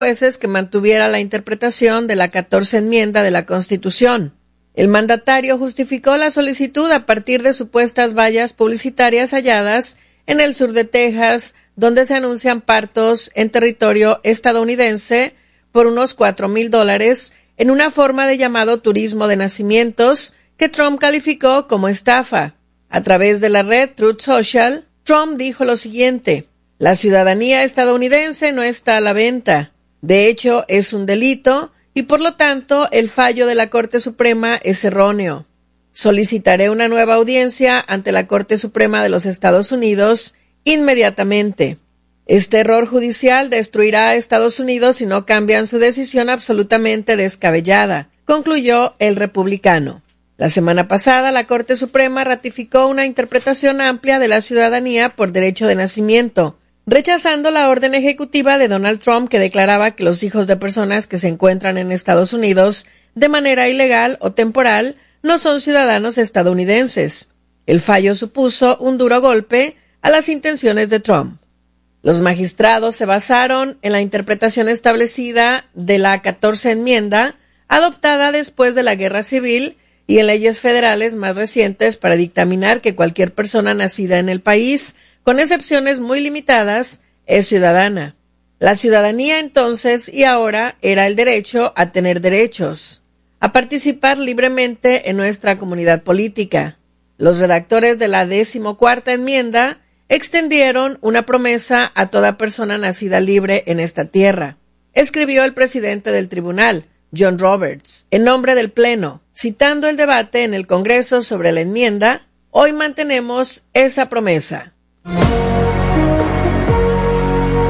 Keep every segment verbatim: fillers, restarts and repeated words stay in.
jueces que mantuviera la interpretación de la catorce enmienda de la Constitución. El mandatario justificó la solicitud a partir de supuestas vallas publicitarias halladas en el sur de Texas, donde se anuncian partos en territorio estadounidense por unos cuatro mil dólares en una forma de llamado turismo de nacimientos que Trump calificó como estafa. A través de la red Truth Social, Trump dijo lo siguiente: la ciudadanía estadounidense no está a la venta. De hecho, es un delito y por lo tanto el fallo de la Corte Suprema es erróneo. Solicitaré una nueva audiencia ante la Corte Suprema de los Estados Unidos inmediatamente. Este error judicial destruirá a Estados Unidos si no cambian su decisión absolutamente descabellada, concluyó el republicano. La semana pasada, la Corte Suprema ratificó una interpretación amplia de la ciudadanía por derecho de nacimiento, rechazando la orden ejecutiva de Donald Trump que declaraba que los hijos de personas que se encuentran en Estados Unidos de manera ilegal o temporal no son ciudadanos estadounidenses. El fallo supuso un duro golpe a las intenciones de Trump. Los magistrados se basaron en la interpretación establecida de la catorce enmienda, adoptada después de la Guerra Civil, y en leyes federales más recientes para dictaminar que cualquier persona nacida en el país, con excepciones muy limitadas, es ciudadana. La ciudadanía entonces y ahora era el derecho a tener derechos, a participar libremente en nuestra comunidad política. Los redactores de la decimocuarta enmienda extendieron una promesa a toda persona nacida libre en esta tierra, escribió el presidente del tribunal, John Roberts, en nombre del Pleno, citando el debate en el Congreso sobre la enmienda. Hoy mantenemos esa promesa.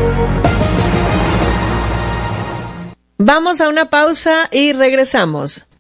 Vamos a una pausa y regresamos.